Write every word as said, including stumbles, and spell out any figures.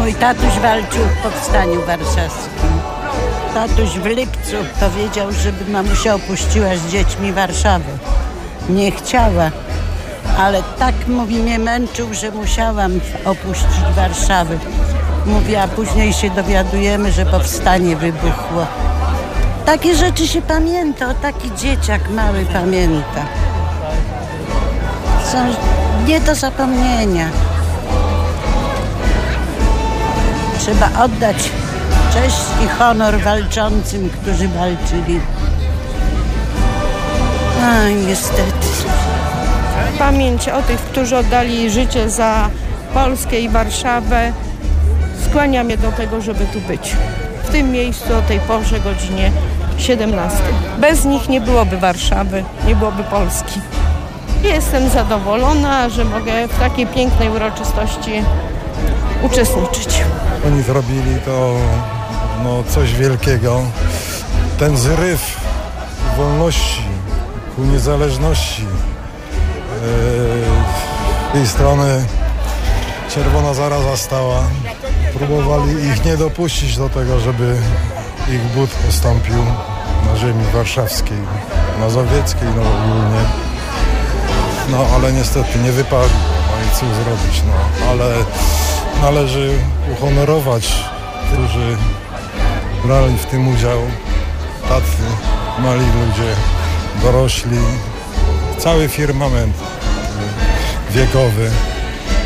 Mój tatuś walczył w Powstaniu Warszawskim. Tatuś w lipcu powiedział, żeby mamusia opuściła z dziećmi Warszawę. Nie chciała, ale tak, mówi, mnie męczył, że musiałam opuścić Warszawę. Mówi, a później się dowiadujemy, że powstanie wybuchło. Takie rzeczy się pamięta, o taki dzieciak mały pamięta. Są nie do zapomnienia. Trzeba oddać cześć i honor walczącym, którzy walczyli. A niestety. Pamięć o tych, którzy oddali życie za Polskę i Warszawę, skłania mnie do tego, żeby tu być. W tym miejscu o tej porze, godzinie siedemnastej. Bez nich nie byłoby Warszawy, nie byłoby Polski. Jestem zadowolona, że mogę w takiej pięknej uroczystości uczestniczyć. Oni zrobili to no, coś wielkiego. Ten zryw wolności ku niezależności. Z tej strony Czerwona Zaraza stała. Próbowali ich nie dopuścić do tego, żeby ich but postąpił na ziemi warszawskiej, mazowieckiej, no ogólnie. No ale niestety nie wypalił, no i cóż zrobić, no ale należy uhonorować, którzy brali w tym udział, tacy mali ludzie, dorośli, cały firmament wiekowy.